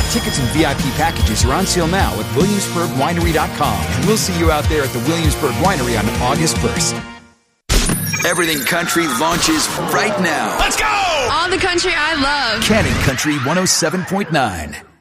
Tickets and VIP packages are on sale now at WilliamsburgWinery.com. And we'll see you out there at the Williamsburg Winery on August 1st. Everything Country launches right now. Let's go! All the country I love. Cannon Country 107.9.